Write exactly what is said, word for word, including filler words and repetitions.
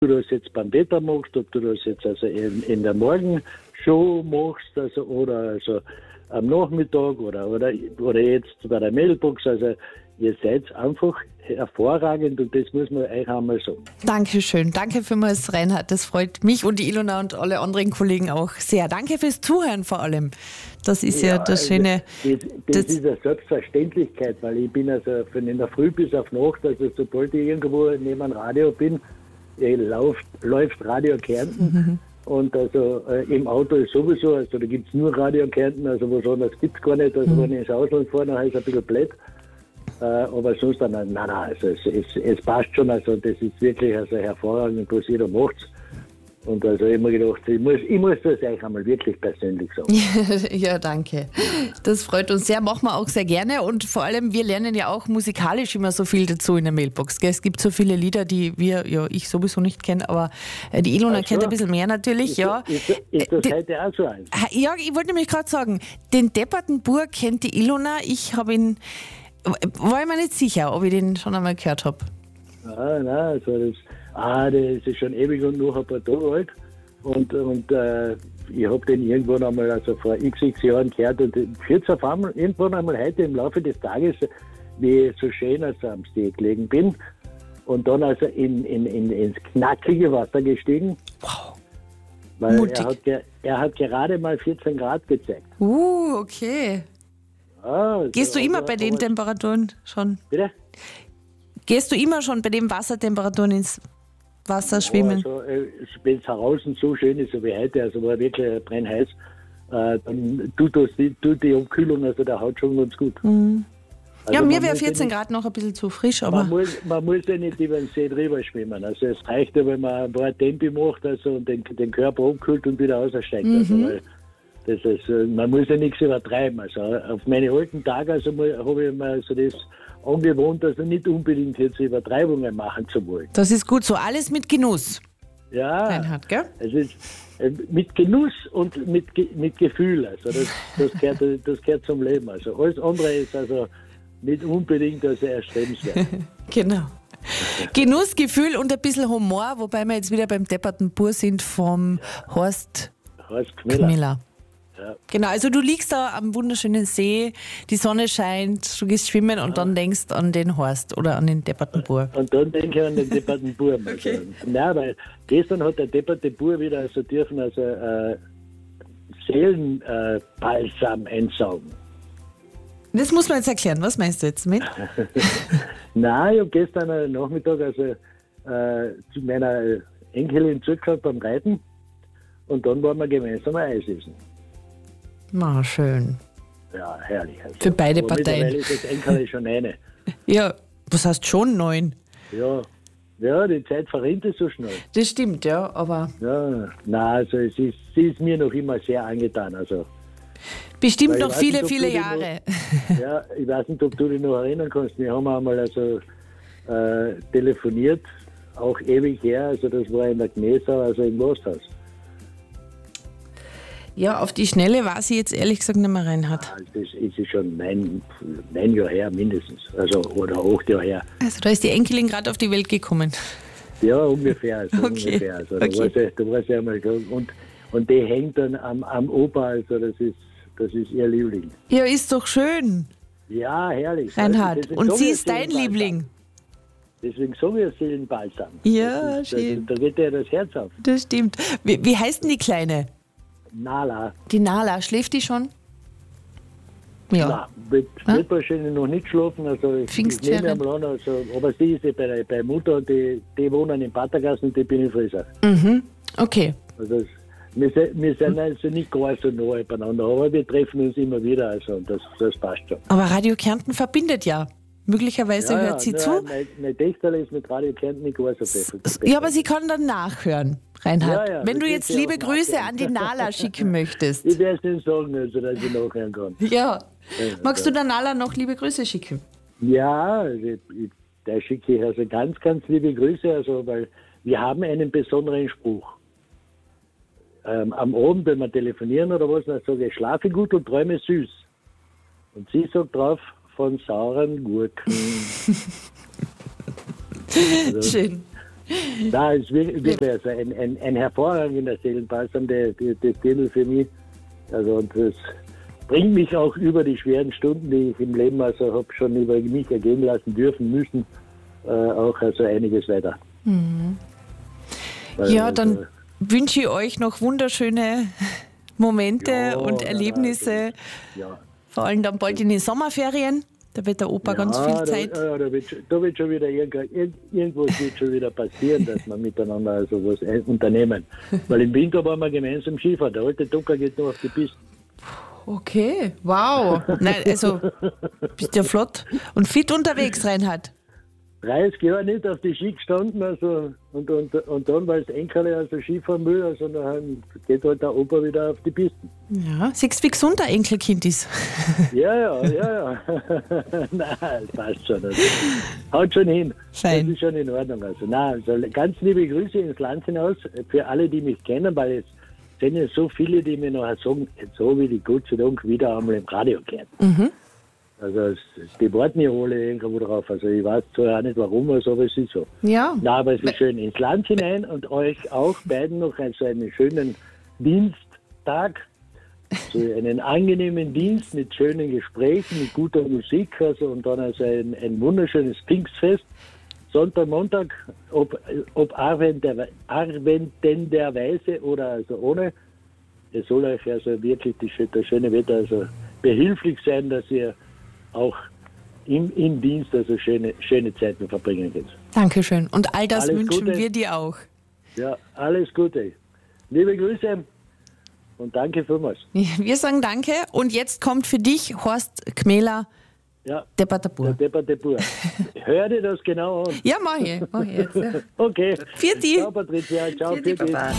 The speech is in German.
du das jetzt beim Wetter machst, ob du das jetzt also in, in der Morgenshow machst, also, oder also am Nachmittag oder, oder, oder jetzt bei der Mailbox. Also ihr seid einfach hervorragend und das muss man euch einmal sagen. Dankeschön. Danke vielmals, Reinhard. Das freut mich und die Ilona und alle anderen Kollegen auch sehr. Danke fürs Zuhören vor allem. Das ist ja, ja das Schöne. Das, das, das ist eine Selbstverständlichkeit, weil ich bin also von in der Früh bis auf Nacht, also sobald ich irgendwo neben einem Radio bin, läuft, läuft Radio Kärnten. Mhm. Und also äh, im Auto ist sowieso, also da gibt es nur Radio Kärnten, also was anderes gibt es gar nicht. Also mhm. wenn ich ins Ausland fahre, dann ist es ein bisschen blöd. Äh, aber sonst dann, nein, nein, also es, es, es passt schon, also das ist wirklich also hervorragend, was jeder macht. Und also ich habe mir gedacht, ich muss, ich muss das euch einmal wirklich persönlich sagen. Ja, danke. Das freut uns sehr, machen wir auch sehr gerne. Und vor allem, wir lernen ja auch musikalisch immer so viel dazu in der Mailbox. Es gibt so viele Lieder, die wir, ja, ich sowieso nicht kenne, aber die Ilona so. kennt ein bisschen mehr natürlich. Ist, ja. ist, ist das Den, heute auch so eins? Ja, ich wollte nämlich gerade sagen, den depperten Bur kennt die Ilona. Ich habe ihn, war ich mir nicht sicher, ob ich den schon einmal gehört habe. Ah, nein, also das... Ah, das ist schon ewig und noch ein paar Tage alt. Und, und äh, ich habe den irgendwann einmal, also vor x, x Jahren gehört und jetzt auf einmal, irgendwann einmal heute im Laufe des Tages, wie ich so schön also am See gelegen bin und dann also in, in, in, ins knackige Wasser gestiegen. Wow. Weil Mutig. er hat, er hat gerade mal vierzehn Grad gezeigt. Uh, okay. Ja, also, Gehst du immer aber, bei den aber, Temperaturen schon? Bitte? Gehst du immer schon bei den Wassertemperaturen ins Wasser schwimmen? Ja, also, wenn es draußen so schön ist, so wie heute, also war wirklich brennheiß, äh, dann tut, das, tut die Abkühlung also der Haut schon ganz gut. Mhm. Also ja, mir wäre vierzehn Grad noch ein bisschen zu frisch, aber... Man muss, man muss ja nicht über den See drüber schwimmen. Also es reicht ja, wenn man ein paar Tempi macht also, und den, den Körper abkühlt und wieder aussteigt. Mhm. Also, weil das ist, man muss ja nichts übertreiben. Also auf meine alten Tage also, habe ich mir also das angewohnt, also nicht unbedingt jetzt Übertreibungen machen zu wollen. Das ist gut so, alles mit Genuss. Ja, Reinhard, gell? Es ist äh, mit Genuss und mit, mit Gefühl. Also das, das, gehört, das gehört zum Leben. Also alles andere ist also nicht unbedingt also erstrebenswert. Genau. Genuss, Gefühl und ein bisschen Humor, wobei wir jetzt wieder beim depperten Bur sind vom ja. Horst, Horst Gmiller. Gmiller. Ja. Genau, also du liegst da am wunderschönen See, die Sonne scheint, du gehst schwimmen und ja. dann denkst an den Horst oder an den depperten Bur. Und dann denke ich an den depperten Bur. Okay. Also, nein, weil gestern hat der depperte Bur wieder also dürfen also äh, Seelenbalsam äh, einsaugen. Das muss man jetzt erklären, was meinst du jetzt mit? Nein, ich habe gestern äh, Nachmittag also äh, zu meiner Enkelin zugeschaut beim Reiten und dann waren wir gemeinsam Eis essen. Na, schön. Ja, herrlich. Also, für beide Parteien. Mittlerweile ist das Enkel schon eine. Ja, was heißt schon neun? Ja, ja, die Zeit verrinnt es so schnell. Das stimmt, ja, aber... Ja, nein, also es ist, sie ist mir noch immer sehr angetan. Also, bestimmt noch viele, nicht, viele Jahre. Noch, ja, ich weiß nicht, ob du dich noch erinnern kannst. Wir haben einmal also äh, telefoniert, auch ewig her. Also das war in der Gnesau, also im Losthaus. Ja, auf die Schnelle war sie jetzt ehrlich gesagt nicht mehr Reinhard. Ja, das ist schon neun, neun Jahre her mindestens, also oder acht Jahre her. Also da ist die Enkelin gerade auf die Welt gekommen. Ja, ungefähr. Also okay. ungefähr. Also, da, okay. war sie, da war sie einmal und, und die hängt dann am, am Opa, also das ist, das ist ihr Liebling. Ja, ist doch schön. Ja, herrlich. Reinhard, also, und sie ist dein Liebling. Deswegen sagen wir Seelenbalsam. Ja, das ist, schön. Da, da geht ja das Herz auf. Das stimmt. Wie, wie heißt denn die Kleine? Nala. Die Nala, schläft die schon? Ja. Nein, wird, hm? wird wahrscheinlich noch nicht schlafen. Also ich, ich nehme einmal an, also, aber sie ist ja bei, bei Mutter und die, die wohnen in Patergassen und die bin in Friesach. Mhm, okay. Also wir, wir sind also nicht gar so nahe beieinander, aber wir treffen uns immer wieder, also und das, das passt schon. Aber Radio Kärnten verbindet ja. Möglicherweise ja, hört ja, sie ja, zu. Meine, meine Tochter ist mit Radio Kärnten nicht gar so besser. Ja, aber sie kann dann nachhören, Reinhard. Ja, ja, wenn du jetzt liebe Grüße nachhören. An die Nala schicken möchtest. Ich werde es nicht sagen, also, dass ich nachhören kann. Ja. Magst du der Nala noch liebe Grüße schicken? Ja, ich, ich, da schicke ich also ganz, ganz liebe Grüße, also, weil wir haben einen besonderen Spruch. Ähm, am Abend, wenn wir telefonieren oder was, dann sage ich, schlafe gut und träume süß. Und sie sagt drauf, von sauren Gurken. Also, schön. Da ist wirklich, wirklich also ein, ein, ein hervorragender Seelenbalsam, der, der, der Titel für mich. Also, und das bringt mich auch über die schweren Stunden, die ich im Leben also habe schon über mich ergehen lassen dürfen müssen, äh, auch also einiges weiter. Mhm. Ja, also, dann wünsche ich euch noch wunderschöne Momente ja, und Erlebnisse. Also, ja. Vor allem dann bald in den Sommerferien. Da wird der Opa ja, ganz viel Zeit. Da, ja, da, wird, da wird schon wieder irgendwas wird schon wieder passieren, dass wir miteinander also was unternehmen. Weil im Winter waren wir gemeinsam Skifahren. Der alte Tucker geht noch auf die Piste. Okay, wow. Nein, also bist ja flott und fit unterwegs, Reinhard. dreißig Jahre nicht auf die Ski gestanden, also und, und, und dann, weil das Enkel also Skifahren will, also dann geht halt der Opa wieder auf die Pisten. Ja, siehst du, wie gesund der Enkelkind ist? Ja, ja, ja, ja. Nein, das passt schon. Also, haut schon hin. Fein. Das ist schon in Ordnung. Also, nein, also ganz liebe Grüße ins Land hinaus für alle, die mich kennen, weil es sind ja so viele, die mir nachher sagen, jetzt habe ich die Gott sei Dank wieder einmal im Radio gehört. Mhm. Also die warten ja alle irgendwo drauf. Also ich weiß zwar auch nicht warum, also, aber es ist so. Ja. Na, aber es ist schön ins Land hinein und euch auch beiden noch also einen schönen Diensttag, so einen angenehmen Dienst mit schönen Gesprächen, mit guter Musik, also und dann also ein, ein wunderschönes Pfingstfest. Sonntag, Montag, ob, ob arvendenderweise oder also ohne. Es soll euch also wirklich die, das schöne Wetter also behilflich sein, dass ihr auch im, im Dienst also schöne, schöne Zeiten verbringen könnt. Dankeschön. Und all das alles wünschen Gute. wir dir auch. Ja, alles Gute. Liebe Grüße und danke vielmals. Wir sagen danke und jetzt kommt für dich Horst Gmeler, ja, Depper de Bur. Der Depper de Bur. Hör dir das genau an. Ja, mach ich. Mach ich jetzt, ja. Okay. Für die. Ciao, Patricia. Ciao, für die.